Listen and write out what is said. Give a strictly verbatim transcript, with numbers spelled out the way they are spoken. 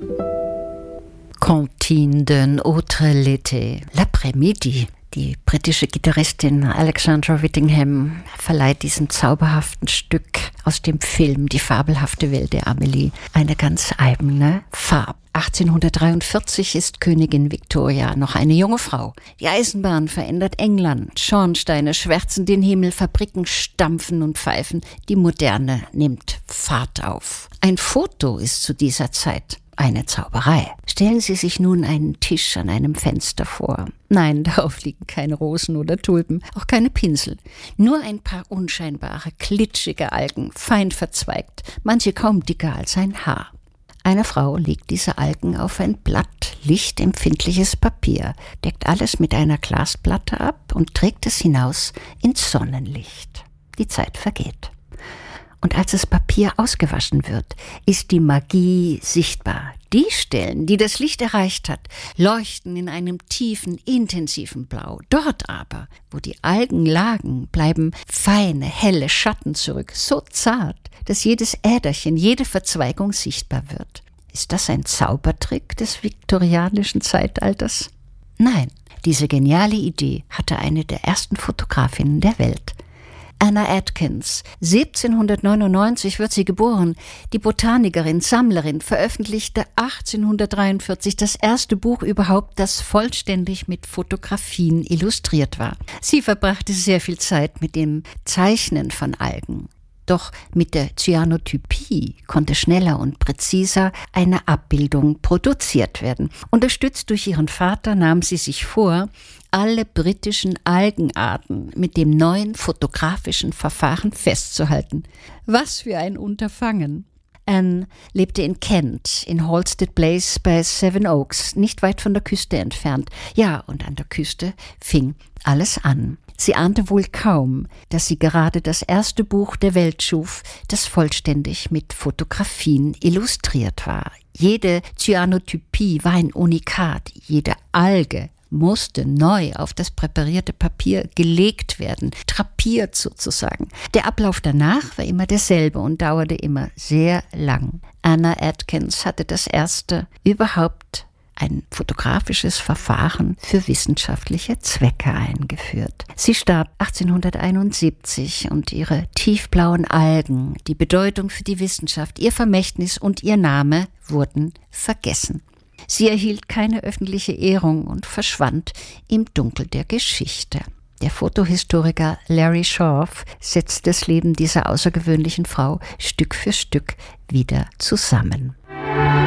Comptine d'un autre l'été, l'après-midi. Die britische Gitarristin Alexandra Whittingham verleiht diesem zauberhaften Stück aus dem Film Die fabelhafte Welt der Amelie eine ganz eigene Farbe. achtzehnhundertdreiundvierzig ist Königin Victoria noch eine junge Frau. Die Eisenbahn verändert England, Schornsteine schwärzen den Himmel, Fabriken stampfen und pfeifen. Die Moderne nimmt Fahrt auf. Ein Foto ist zu dieser Zeit eine Zauberei. Stellen Sie sich nun einen Tisch an einem Fenster vor. Nein, darauf liegen keine Rosen oder Tulpen, auch keine Pinsel. Nur ein paar unscheinbare, klitschige Algen, fein verzweigt, manche kaum dicker als ein Haar. Eine Frau legt diese Algen auf ein Blatt lichtempfindliches Papier, deckt alles mit einer Glasplatte ab und trägt es hinaus ins Sonnenlicht. Die Zeit vergeht. Und als das Papier ausgewaschen wird, ist die Magie sichtbar. Die Stellen, die das Licht erreicht hat, leuchten in einem tiefen, intensiven Blau. Dort aber, wo die Algen lagen, bleiben feine, helle Schatten zurück, so zart, dass jedes Äderchen, jede Verzweigung sichtbar wird. Ist das ein Zaubertrick des viktorianischen Zeitalters? Nein, diese geniale Idee hatte eine der ersten Fotografinnen der Welt. Anna Atkins. siebzehnhundertneunundneunzig wird sie geboren. Die Botanikerin, Sammlerin, veröffentlichte achtzehnhundertdreiundvierzig das erste Buch überhaupt, das vollständig mit Fotografien illustriert war. Sie verbrachte sehr viel Zeit mit dem Zeichnen von Algen. Doch mit der Cyanotypie konnte schneller und präziser eine Abbildung produziert werden. Unterstützt durch ihren Vater nahm sie sich vor, alle britischen Algenarten mit dem neuen fotografischen Verfahren festzuhalten. Was für ein Unterfangen! Anne lebte in Kent, in Halstead Place bei Sevenoaks, nicht weit von der Küste entfernt. Ja, und an der Küste fing alles an. Sie ahnte wohl kaum, dass sie gerade das erste Buch der Welt schuf, das vollständig mit Fotografien illustriert war. Jede Cyanotypie war ein Unikat, jede Alge musste neu auf das präparierte Papier gelegt werden, drapiert sozusagen. Der Ablauf danach war immer derselbe und dauerte immer sehr lang. Anna Atkins hatte das erste überhaupt ein fotografisches Verfahren für wissenschaftliche Zwecke eingeführt. Sie starb achtzehnhunderteinundsiebzig und ihre tiefblauen Algen, die Bedeutung für die Wissenschaft, ihr Vermächtnis und ihr Name wurden vergessen. Sie erhielt keine öffentliche Ehrung und verschwand im Dunkel der Geschichte. Der Fotohistoriker Larry Scharf setzt das Leben dieser außergewöhnlichen Frau Stück für Stück wieder zusammen.